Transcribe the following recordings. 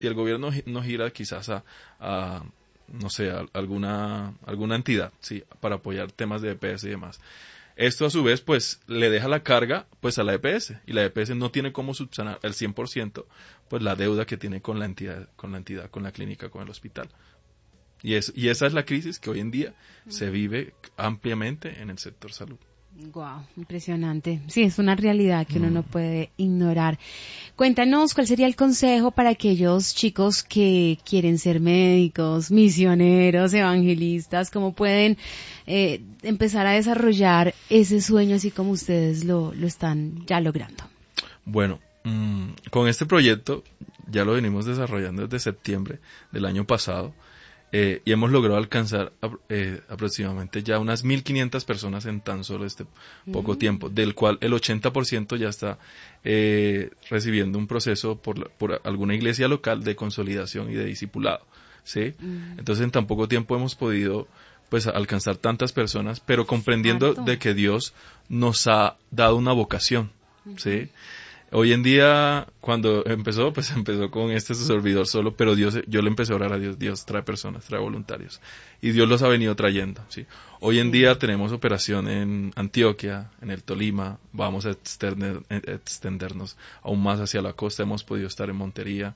y el gobierno no gira quizás a no sé, a alguna entidad, sí, para apoyar temas de EPS y demás. Esto a su vez pues le deja la carga pues a la EPS, y la EPS no tiene cómo subsanar al 100% pues la deuda que tiene con la entidad, con la clínica, con el hospital. Y esa es la crisis que hoy en día se vive ampliamente en el sector salud. Wow, impresionante. Sí, es una realidad que uno no puede ignorar. Cuéntanos cuál sería el consejo para aquellos chicos que quieren ser médicos, misioneros, evangelistas, cómo pueden empezar a desarrollar ese sueño así como ustedes lo están ya logrando. Bueno, con este proyecto ya lo venimos desarrollando desde septiembre del año pasado. Y hemos logrado alcanzar aproximadamente ya unas 1.500 personas en tan solo este poco tiempo, del cual el 80% ya está recibiendo un proceso por alguna iglesia local de consolidación y de discipulado, ¿sí? Entonces en tan poco tiempo hemos podido pues alcanzar tantas personas, pero comprendiendo de que Dios nos ha dado una vocación, ¿sí? Hoy en día, cuando empezó, pues empezó con su servidor solo, pero yo le empecé a orar a Dios. Dios trae personas, trae voluntarios. Y Dios los ha venido trayendo, ¿sí? Hoy en día tenemos operación en Antioquia, en el Tolima, vamos a extendernos aún más hacia la costa, hemos podido estar en Montería,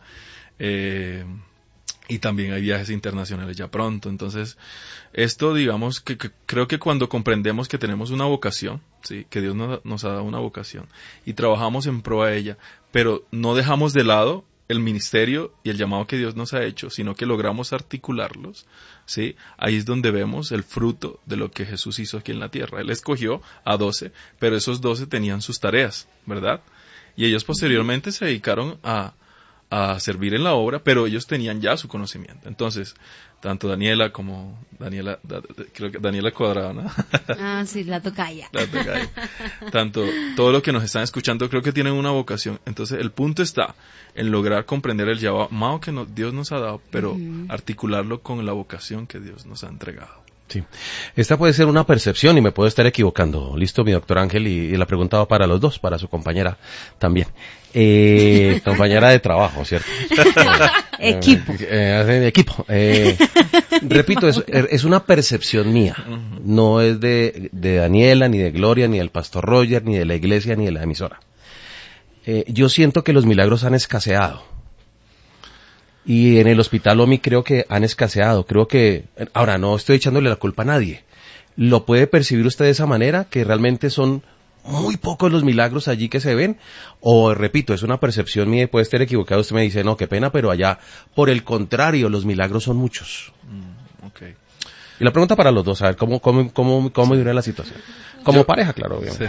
y también hay viajes internacionales ya pronto. Entonces, esto digamos que creo que cuando comprendemos que tenemos una vocación, sí, que Dios nos ha dado una vocación y trabajamos en pro de ella, pero no dejamos de lado el ministerio y el llamado que Dios nos ha hecho, sino que logramos articularlos, sí, ahí es donde vemos el fruto de lo que Jesús hizo aquí en la tierra. Él escogió a 12, pero esos 12 tenían sus tareas, ¿verdad? Y ellos posteriormente se dedicaron a servir en la obra, pero ellos tenían ya su conocimiento. Entonces, tanto creo que Daniela Cuadrado, ¿no? Ah, sí, la tocaya. Tanto, todo lo que nos están escuchando, creo que tienen una vocación. Entonces, el punto está en lograr comprender el llamado que Dios nos ha dado, pero articularlo con la vocación que Dios nos ha entregado. Sí. Esta puede ser una percepción y me puedo estar equivocando. Listo, mi doctor Ángel, y la pregunta va para los dos, para su compañera también. Compañera de trabajo, ¿cierto? Equipo. Equipo. Repito, es una percepción mía. No es de Daniela, ni de Gloria, ni del pastor Roger, ni de la iglesia, ni de la emisora. Yo siento que los milagros han escaseado. Y en el hospital OMI creo que han escaseado. Creo que, ahora no estoy echándole la culpa a nadie. ¿Lo puede percibir usted de esa manera? ¿Que realmente son muy pocos los milagros allí que se ven? O, repito, es una percepción mía y puede estar equivocado. Usted me dice, no, qué pena, pero allá, por el contrario, los milagros son muchos. Okay. Y la pregunta para los dos, a ver, ¿cómo vive la situación? Como pareja, claro, obviamente.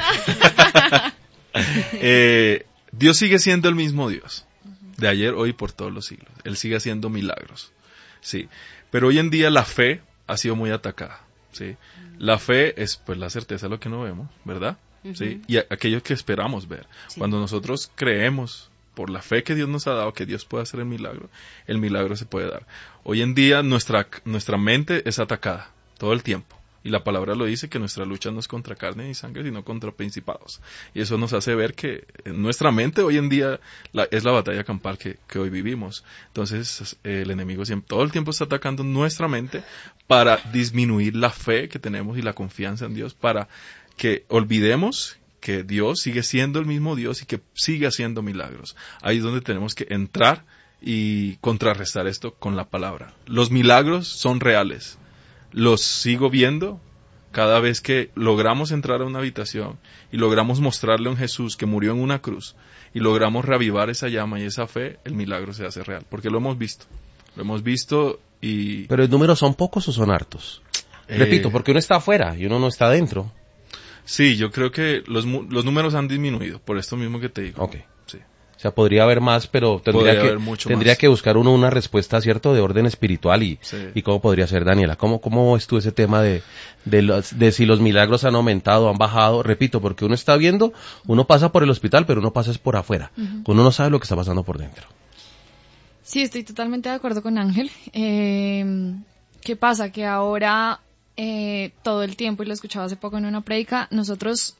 Sí. Dios sigue siendo el mismo Dios. De ayer, hoy, por todos los siglos. Él sigue haciendo milagros, sí. Pero hoy en día la fe ha sido muy atacada, sí. La fe es, pues, la certeza de lo que no vemos, ¿verdad? Sí. Y aquello que esperamos ver. Sí. Cuando nosotros creemos, por la fe que Dios nos ha dado, que Dios puede hacer el milagro se puede dar. Hoy en día nuestra mente es atacada todo el tiempo. Y la palabra lo dice, que nuestra lucha no es contra carne ni sangre, sino contra principados. Y eso nos hace ver que nuestra mente hoy en día es la batalla campal que hoy vivimos. Entonces el enemigo todo el tiempo está atacando nuestra mente para disminuir la fe que tenemos y la confianza en Dios, para que olvidemos que Dios sigue siendo el mismo Dios y que sigue haciendo milagros. Ahí es donde tenemos que entrar y contrarrestar esto con la palabra. Los milagros son reales. Los sigo viendo cada vez que logramos entrar a una habitación y logramos mostrarle a un Jesús que murió en una cruz y logramos reavivar esa llama y esa fe, el milagro se hace real, porque lo hemos visto y... ¿Pero los números son pocos o son hartos? Repito, porque uno está afuera y uno no está adentro. Sí, yo creo que los números han disminuido, por esto mismo que te digo. Okay. Sí. O sea, podría haber más, pero tendría que buscar uno una respuesta, ¿cierto?, de orden espiritual y cómo podría ser, Daniela. ¿Cómo ves tú ese tema de si los milagros han aumentado, han bajado? Repito, porque uno está viendo, uno pasa por el hospital, pero uno pasa es por afuera. Uno no sabe lo que está pasando por dentro. Sí, estoy totalmente de acuerdo con Ángel. ¿Qué pasa? Que ahora todo el tiempo, y lo escuchaba hace poco en una prédica, nosotros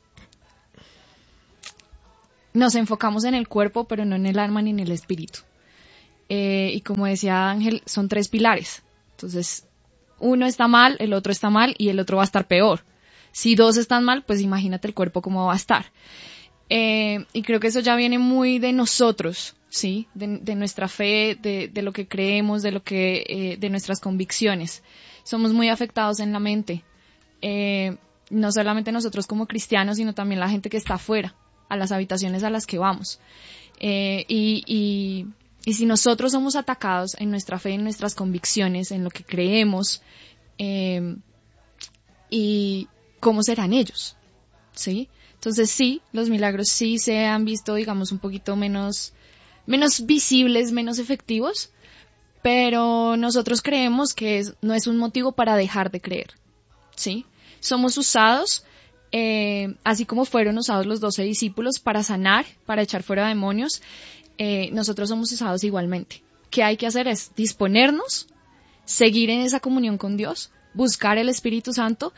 nos enfocamos en el cuerpo, pero no en el alma ni en el espíritu. y como decía Ángel, son 3 pilares. Entonces, uno está mal, el otro está mal y el otro va a estar peor. Si 2 están mal, pues imagínate el cuerpo cómo va a estar. Y creo que eso ya viene muy de nosotros, ¿sí? De nuestra fe, de lo que creemos, de nuestras convicciones. Somos muy afectados en la mente. No solamente nosotros como cristianos, sino también la gente que está afuera, a las habitaciones a las que vamos. Y si nosotros somos atacados en nuestra fe, en nuestras convicciones, en lo que creemos, y cómo serán ellos, ¿sí? Entonces sí, los milagros sí se han visto, digamos, un poquito menos visibles, menos efectivos, pero nosotros creemos que no es un motivo para dejar de creer, ¿sí? Somos usados, así como fueron usados los 12 discípulos para sanar, para echar fuera demonios, nosotros somos usados igualmente. ¿Qué hay que hacer? Es disponernos, seguir en esa comunión con Dios, buscar el Espíritu Santo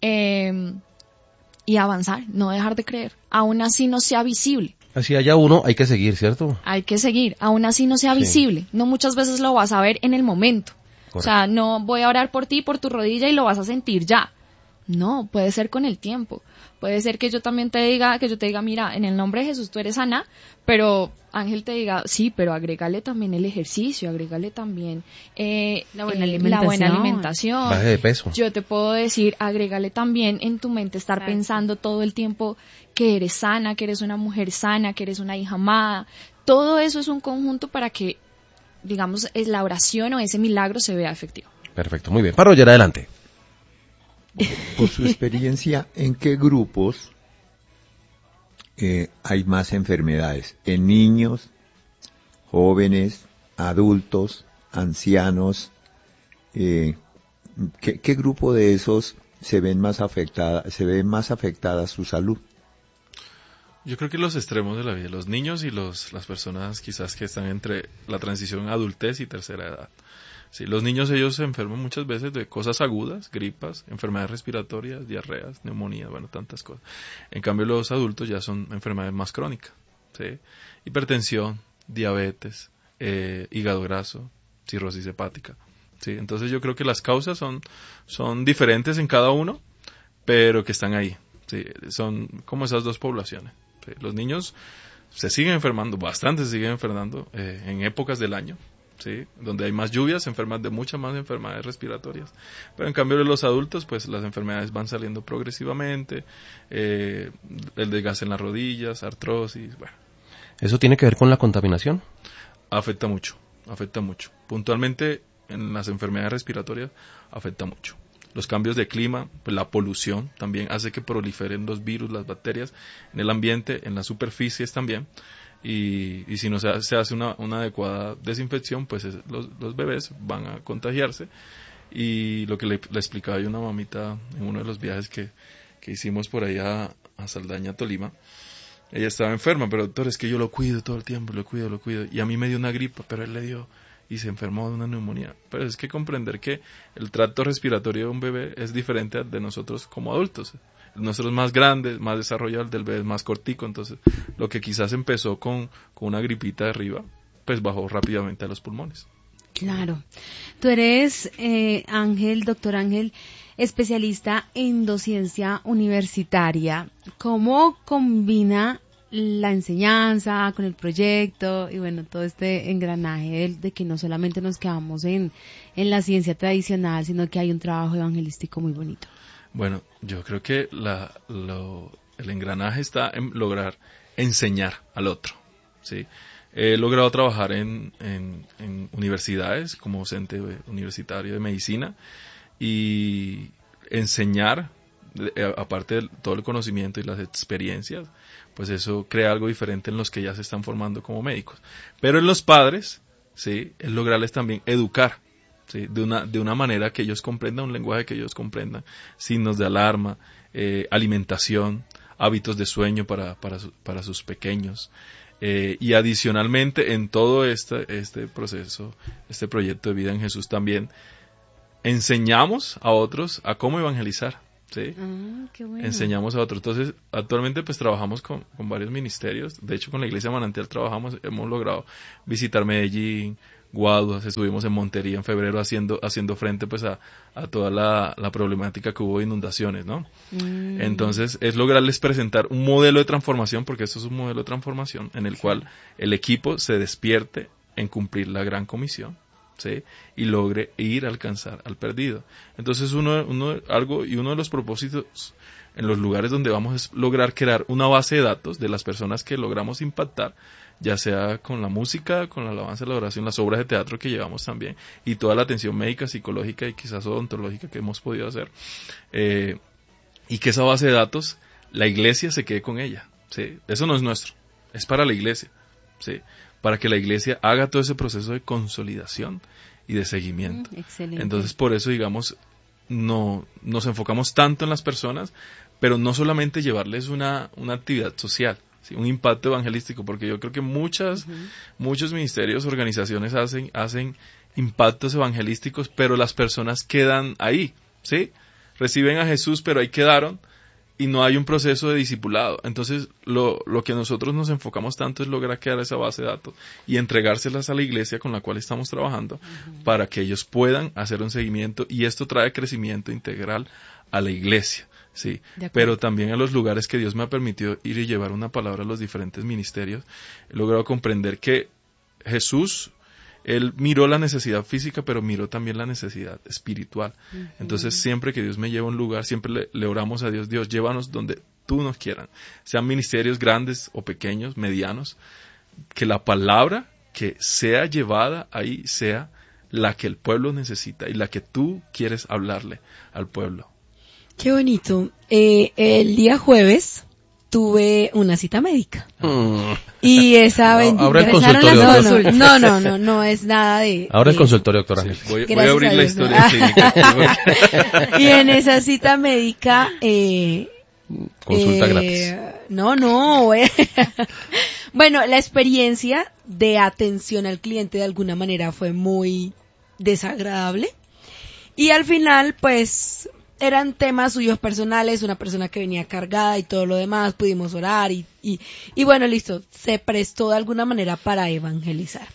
y avanzar, no dejar de creer, aún así no sea visible. Así haya uno, hay que seguir, ¿cierto? Hay que seguir, aún así no sea visible. No muchas veces lo vas a ver en el momento. Correcto. O sea, no voy a orar por ti, por tu rodilla y lo vas a sentir ya. No, puede ser con el tiempo. Puede ser que yo también te diga, mira, en el nombre de Jesús tú eres sana, pero Ángel te diga, sí, pero agrégale también el ejercicio, agrégale también la buena alimentación. Baje de peso. Yo te puedo decir, agrégale también en tu mente estar pensando todo el tiempo que eres sana, que eres una mujer sana, que eres una hija amada. Todo eso es un conjunto para que, digamos, la oración o ese milagro se vea efectivo. Perfecto, muy bien. Para Roger, adelante. Por su experiencia, ¿en qué grupos hay más enfermedades? ¿En niños, jóvenes, adultos, ancianos? ¿Qué grupo de esos se ve más afectada su salud? Yo creo que los extremos de la vida, los niños y las personas quizás que están entre la transición a adultez y tercera edad. Sí, los niños ellos se enferman muchas veces de cosas agudas, gripas, enfermedades respiratorias, diarreas, neumonías, bueno, tantas cosas. En cambio los adultos ya son enfermedades más crónicas, ¿sí? Hipertensión, diabetes, hígado graso, cirrosis hepática, ¿sí? Entonces yo creo que las causas son diferentes en cada uno, pero que están ahí, ¿sí? Son como esas dos poblaciones, ¿sí? Los niños se siguen enfermando, bastante se siguen enfermando en épocas del año, ¿sí? Donde hay más lluvias, se enferman de muchas más enfermedades respiratorias. Pero en cambio de los adultos, pues las enfermedades van saliendo progresivamente, el desgaste en las rodillas, artrosis, bueno. ¿Eso tiene que ver con la contaminación? Afecta mucho. Puntualmente en las enfermedades respiratorias afecta mucho. Los cambios de clima, pues la polución también hace que proliferen los virus, las bacterias en el ambiente, en las superficies también. Y si no se hace una adecuada desinfección, pues los bebés van a contagiarse. Y lo que le explicaba yo a una mamita en uno de los viajes que hicimos por ahí a Saldaña, Tolima, ella estaba enferma, pero doctor, es que yo lo cuido todo el tiempo, lo cuido, y a mí me dio una gripa, pero él le dio y se enfermó de una neumonía. Pero es que comprender que el tracto respiratorio de un bebé es diferente al de nosotros como adultos. El nuestro es más grande, más desarrollado, el del bebé es más cortico, entonces lo que quizás empezó con una gripita de arriba, pues bajó rápidamente a los pulmones. Claro. Tú eres, doctor Ángel, especialista en dociencia universitaria. ¿Cómo combina la enseñanza con el proyecto y bueno, todo este engranaje de que no solamente nos quedamos en la ciencia tradicional, sino que hay un trabajo evangelístico muy bonito? Bueno, yo creo que el engranaje está en lograr enseñar al otro, ¿sí? He logrado trabajar en universidades como docente universitario de medicina y enseñar, aparte de todo el conocimiento y las experiencias, pues eso crea algo diferente en los que ya se están formando como médicos. Pero en los padres, ¿sí? Es lograrles también educar, ¿sí? De una manera que ellos comprendan, un lenguaje que ellos comprendan, signos de alarma, alimentación, hábitos de sueño para sus pequeños. Y adicionalmente en todo este proceso, este proyecto de vida en Jesús también enseñamos a otros a cómo evangelizar, ¿sí? Qué bueno. Enseñamos a otros. Entonces, actualmente pues trabajamos con varios ministerios. De hecho, con la Iglesia Manantial hemos logrado visitar Medellín, Guaduas, estuvimos en Montería en febrero haciendo frente pues a toda la problemática que hubo de inundaciones, ¿no? Entonces es lograrles presentar un modelo de transformación, porque esto es un modelo de transformación en el cual el equipo se despierte en cumplir la gran comisión, ¿sí? Y logre ir a alcanzar al perdido. Entonces uno de los propósitos en los lugares donde vamos es lograr crear una base de datos de las personas que logramos impactar, ya sea con la música, con la alabanza, la oración, las obras de teatro que llevamos también, y toda la atención médica, psicológica y quizás odontológica que hemos podido hacer, y que esa base de datos, la iglesia se quede con ella, ¿sí? Eso no es nuestro, es para la iglesia, ¿sí? Para que la iglesia haga todo ese proceso de consolidación y de seguimiento. Excelente. Entonces, por eso, digamos, no nos enfocamos tanto en las personas, pero no solamente llevarles una actividad social, ¿sí? Un impacto evangelístico, porque yo creo que muchos ministerios, organizaciones hacen impactos evangelísticos, pero las personas quedan ahí, ¿sí? Reciben a Jesús, pero ahí quedaron, y no hay un proceso de discipulado. Entonces, lo que nosotros nos enfocamos tanto es lograr crear esa base de datos y entregárselas a la iglesia con la cual estamos trabajando, para que ellos puedan hacer un seguimiento, y esto trae crecimiento integral a la iglesia, sí, pero también a los lugares que Dios me ha permitido ir y llevar una palabra a los diferentes ministerios. He logrado comprender que Jesús, Él miró la necesidad física, pero miró también la necesidad espiritual. Entonces, siempre que Dios me lleva a un lugar, siempre le oramos a Dios: Dios, llévanos donde tú nos quieras. Sean ministerios grandes o pequeños, medianos, que la palabra que sea llevada ahí sea la que el pueblo necesita y la que tú quieres hablarle al pueblo. Qué bonito. El día jueves tuve una cita médica. Y esa Ahora el consultorio. No es nada de... Ahora el consultorio, doctor Ángel. Sí, voy a abrir la historia clínica. Y en esa cita médica... Consulta gratis. Bueno, la experiencia de atención al cliente de alguna manera fue muy desagradable. Y al final, pues... eran temas suyos personales, una persona que venía cargada y todo lo demás, pudimos orar y bueno, listo, se prestó de alguna manera para evangelizar.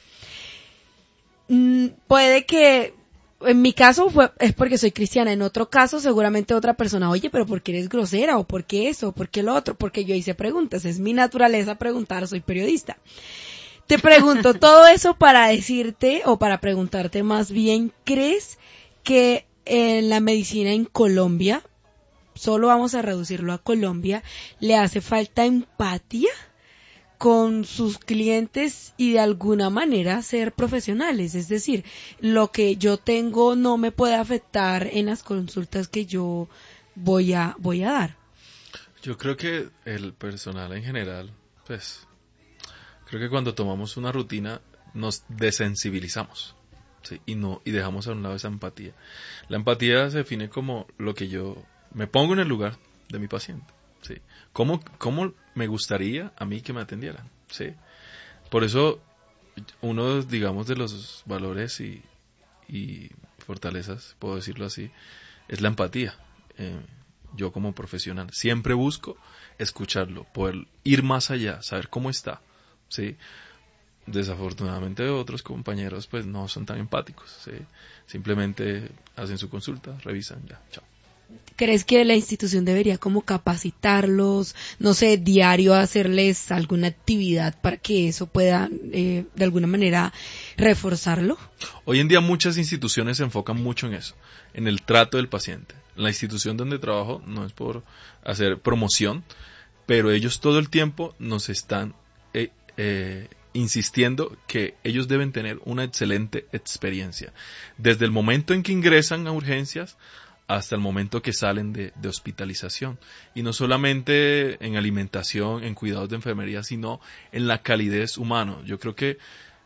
Puede que, en mi caso es porque soy cristiana, en otro caso seguramente otra persona, oye, pero ¿por qué eres grosera? ¿O por qué eso? ¿O por qué lo otro? Porque yo hice preguntas, es mi naturaleza preguntar, soy periodista. Te pregunto todo eso para decirte, o para preguntarte más bien, ¿crees que en la medicina en Colombia, solo vamos a reducirlo a Colombia, le hace falta empatía con sus clientes y de alguna manera ser profesionales? Es decir, lo que yo tengo no me puede afectar en las consultas que yo voy a dar. Yo creo que el personal en general, pues, creo que cuando tomamos una rutina nos desensibilizamos. Sí, y dejamos a un lado esa empatía. La empatía se define como lo que yo me pongo en el lugar de mi paciente. ¿Sí? ¿Cómo me gustaría a mí que me atendieran? ¿Sí? Por eso, uno, digamos, de los valores y fortalezas, puedo decirlo así, es la empatía. Yo como profesional siempre busco escucharlo, poder ir más allá, saber cómo está. ¿Sí? Desafortunadamente otros compañeros pues no son tan empáticos, ¿sí? Simplemente hacen su consulta, revisan, ya, chao. ¿Crees que la institución debería como capacitarlos, no sé, diario hacerles alguna actividad para que eso pueda de alguna manera reforzarlo? Hoy en día muchas instituciones se enfocan mucho en eso, en el trato del paciente. La institución donde trabajo, no es por hacer promoción, pero ellos todo el tiempo nos están insistiendo que ellos deben tener una excelente experiencia, desde el momento en que ingresan a urgencias hasta el momento que salen de hospitalización, y no solamente en alimentación, en cuidados de enfermería, sino en la calidez humana. Yo creo que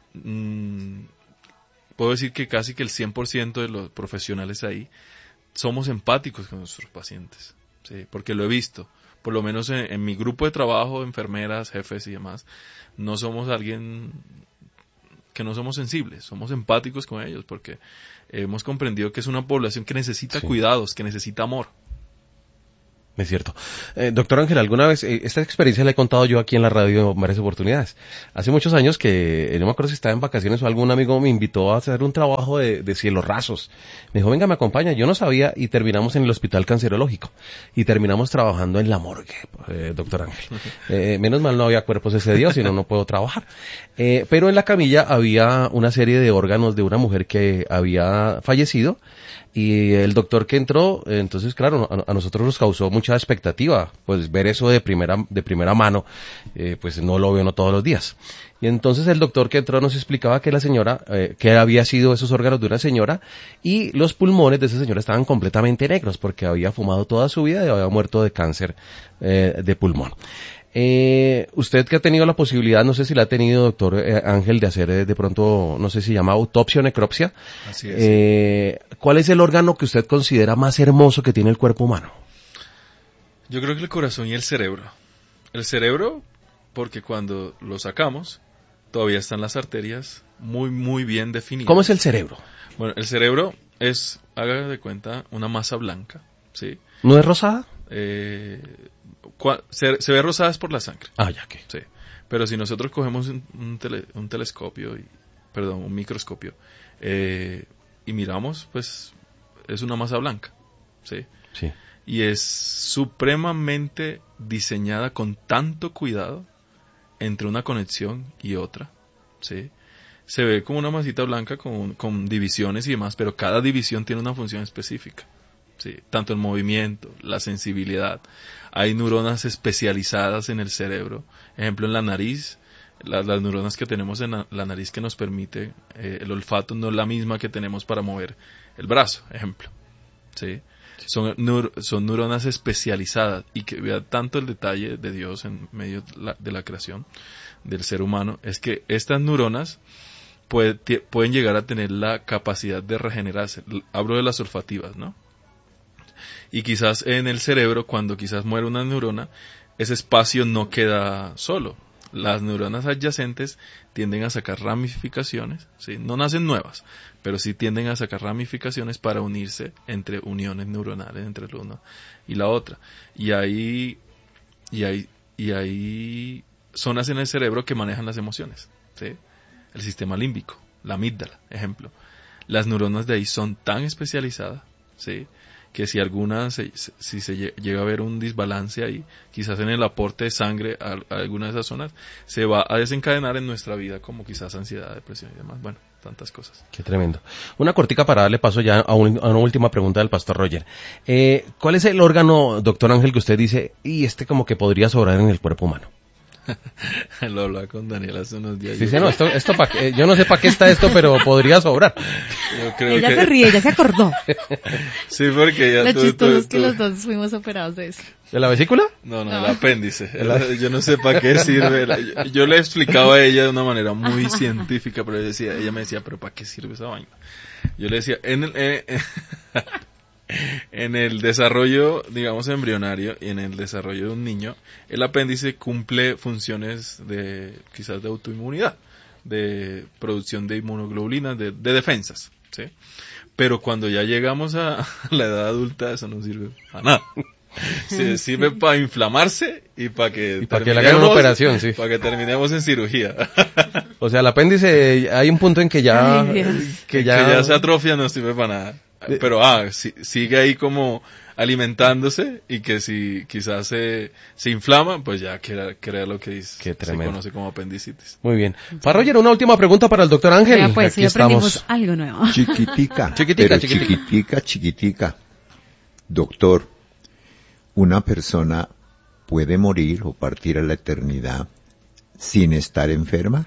puedo decir que casi que el 100% de los profesionales ahí somos empáticos con nuestros pacientes, ¿sí? Porque lo he visto. Por lo menos en mi grupo de trabajo, enfermeras, jefes y demás, no somos alguien que no somos sensibles, somos empáticos con ellos, porque hemos comprendido que es una población que necesita cuidados, que necesita amor. Es cierto. Doctor Ángel, alguna vez, esta experiencia la he contado yo aquí en la radio en varias oportunidades. Hace muchos años que, no me acuerdo si estaba en vacaciones o algún amigo me invitó a hacer un trabajo de cielos rasos. Me dijo, venga, me acompaña. Yo no sabía y terminamos en el hospital cancerológico. Y terminamos trabajando en la morgue, doctor Ángel. Menos mal no había cuerpos ese día, si no, no puedo trabajar. Pero en la camilla había una serie de órganos de una mujer que había fallecido. Y el doctor que entró, entonces claro, a nosotros nos causó mucha expectativa, pues ver eso de primera mano, pues no lo veo no todos los días. Y entonces el doctor que entró nos explicaba que la señora, que había sido esos órganos de una señora, y los pulmones de esa señora estaban completamente negros, porque había fumado toda su vida y había muerto de cáncer de pulmón. Usted que ha tenido la posibilidad, no sé si la ha tenido, doctor Ángel, de hacer de pronto, no sé si llama autopsia o necropsia. Así es. ¿Cuál es el órgano que usted considera más hermoso que tiene el cuerpo humano? Yo creo que el corazón y el cerebro. El cerebro, porque cuando lo sacamos, todavía están las arterias muy, muy bien definidas. ¿Cómo es el cerebro? Bueno, el cerebro es, haga de cuenta, una masa blanca, ¿sí? ¿No es rosada? Se ve rosada es por la sangre. Ah, ya que. Sí. Pero si nosotros cogemos un telescopio, un microscopio, y miramos, pues es una masa blanca, ¿sí? Sí. Y es supremamente diseñada con tanto cuidado entre una conexión y otra, ¿sí? Se ve como una masita blanca con divisiones y demás, pero cada división tiene una función específica. Sí, tanto el movimiento, la sensibilidad. Hay neuronas especializadas en el cerebro. Ejemplo, en la nariz, las neuronas que tenemos en la nariz que nos permite el olfato no es la misma que tenemos para mover el brazo, ejemplo. ¿Sí? Son neuronas especializadas y que vea tanto el detalle de Dios en medio de la creación del ser humano, es que estas neuronas pueden llegar a tener la capacidad de regenerarse. Hablo de las olfativas, ¿no? Y quizás en el cerebro, cuando quizás muere una neurona, ese espacio no queda solo. Las neuronas adyacentes tienden a sacar ramificaciones, ¿sí? No nacen nuevas, pero sí tienden a sacar ramificaciones para unirse entre uniones neuronales entre la una y la otra. Y hay zonas en el cerebro que manejan las emociones, ¿sí? El sistema límbico, la amígdala, ejemplo. Las neuronas de ahí son tan especializadas, ¿sí?, que si se llega a ver un desbalance ahí, quizás en el aporte de sangre a alguna de esas zonas, se va a desencadenar en nuestra vida como quizás ansiedad, depresión y demás. Bueno, tantas cosas. Qué tremendo. Una cortica para darle paso ya a una última pregunta del pastor Roger. ¿Cuál es el órgano, doctor Ángel, que usted dice, y como que podría sobrar en el cuerpo humano? Lo hablaba con Daniel hace unos días. Dice, no, esto yo no sé para qué está esto, pero podría sobrar. Ella se ríe, ella se acordó. Sí, porque ya Lo chistoso es que los dos fuimos operados de eso. ¿De la vesícula? No, el apéndice. Yo no sé para qué sirve. Yo le explicaba a ella de una manera muy científica, pero ella me decía, pero ¿para qué sirve esa vaina? Yo le decía, en el desarrollo, digamos, embrionario y en el desarrollo de un niño, el apéndice cumple funciones quizás de autoinmunidad, de producción de inmunoglobulinas, de defensas, ¿sí? Pero cuando ya llegamos a la edad adulta, eso no sirve para nada. Sirve para inflamarse y para que le hagan una operación, sí. Para que terminemos en cirugía. O sea, el apéndice, hay un punto en que ya... que ya se atrofia, no sirve para nada. Pero sigue ahí como alimentándose y que si quizás se inflama, pues ya crea lo que se conoce como apendicitis. Muy bien. Para Roger, una última pregunta para el doctor Ángel. Ya, pues, ya aprendimos algo nuevo. Chiquitica. Doctor, ¿una persona puede morir o partir a la eternidad sin estar enferma?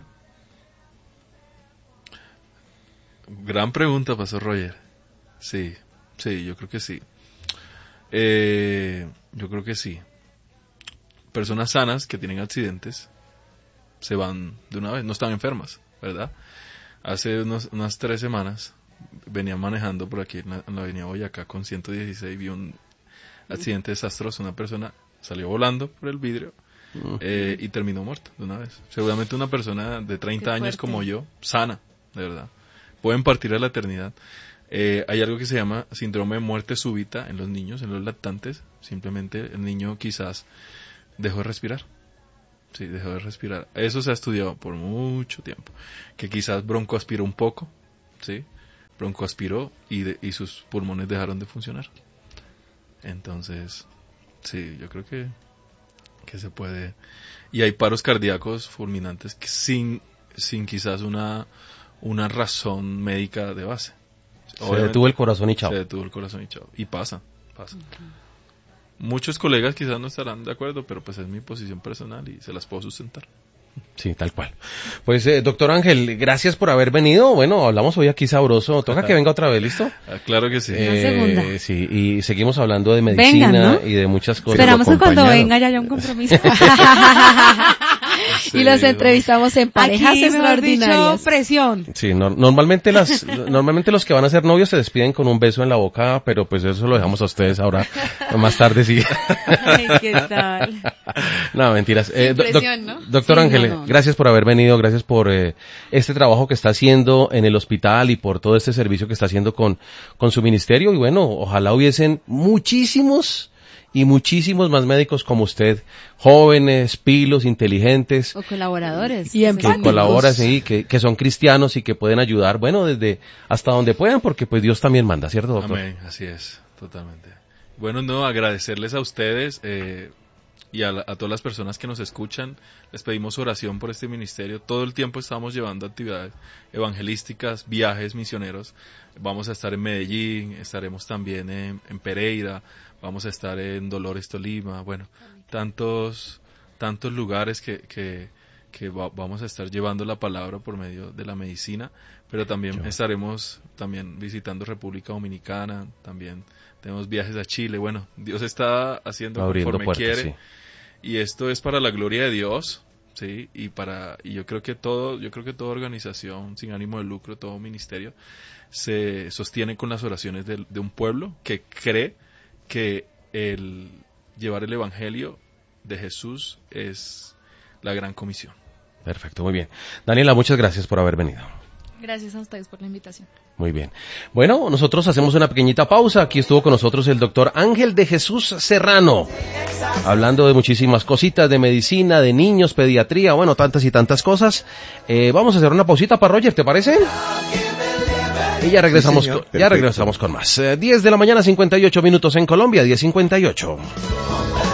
Gran pregunta, pastor Roger. Sí, yo creo que sí. Yo creo que sí. Personas sanas que tienen accidentes se van de una vez, no están enfermas, ¿verdad? Hace unas 3 semanas venía manejando por aquí en la avenida Boyacá con 116, vi un accidente desastroso, una persona salió volando por el vidrio y terminó muerta de una vez. Seguramente una persona de 30 años como yo, sana, de verdad, pueden partir a la eternidad. Hay algo que se llama síndrome de muerte súbita en los niños, en los lactantes. Simplemente el niño quizás dejó de respirar. Sí, dejó de respirar. Eso se ha estudiado por mucho tiempo. Que quizás broncoaspiró un poco, ¿sí? Broncoaspiró y sus pulmones dejaron de funcionar. Entonces, sí, yo creo que se puede. Y hay paros cardíacos fulminantes que sin quizás una razón médica de base. Se detuvo el corazón y chao. Se detuvo el corazón y chao. Y pasa. Muchos colegas quizás no estarán de acuerdo, pero pues es mi posición personal y se las puedo sustentar. Sí, tal cual. Pues, doctor Ángel, gracias por haber venido. Bueno, hablamos hoy aquí sabroso. Toca que venga otra vez, ¿listo? Claro que sí. Una segunda. Sí, y seguimos hablando de medicina. Vengan, ¿no? Y de muchas cosas. Esperamos que cuando venga ya haya un compromiso. Y los entrevistamos en parejas Aquí, mejor dicho, extraordinarias. presión. Sí, normalmente los que van a ser novios se despiden con un beso en la boca, pero pues eso lo dejamos a ustedes ahora, más tarde sí. Ay, ¿qué tal? No, mentiras. Impresión, ¿no? Doctor Sí, Ángel, no. gracias por haber venido, gracias por este trabajo que está haciendo en el hospital y por todo este servicio que está haciendo con su ministerio. Y bueno, ojalá hubiesen muchísimos más médicos como usted, jóvenes, pilos, inteligentes, O colaboradores. Y que empáticos. colaboran, sí, que son cristianos y que pueden ayudar, bueno, desde hasta donde puedan, porque pues Dios también manda, ¿cierto, doctor? Amén, así es, totalmente. Bueno, no, agradecerles a ustedes y a todas las personas que nos escuchan. Les pedimos oración por este ministerio. Todo el tiempo estamos llevando actividades evangelísticas, viajes misioneros. Vamos a estar en Medellín, estaremos también en Pereira, vamos a estar en Dolores, Tolima. Bueno, tantos lugares que vamos a estar llevando la palabra por medio de la medicina, pero también estaremos también visitando República Dominicana, también tenemos viajes a Chile. Bueno, Dios está haciendo Abriendo conforme puertas, quiere, sí. y esto es para la gloria de Dios, sí, y yo creo que toda organización sin ánimo de lucro, todo ministerio se sostiene con las oraciones de un pueblo que cree que el llevar el evangelio de Jesús es la gran comisión. Perfecto, muy bien. Daniela, muchas gracias por haber venido. Gracias a ustedes por la invitación. Muy bien. Bueno, nosotros hacemos una pequeñita pausa. Aquí estuvo con nosotros el doctor Ángel de Jesús Serrano, hablando de muchísimas cositas, de medicina, de niños, pediatría, bueno, tantas y tantas cosas. Vamos a hacer una pausita para Roger, ¿te parece? Y ya regresamos, Sí, señor. ya regresamos con más. 10 de la mañana, 58 minutos en Colombia, 10:58.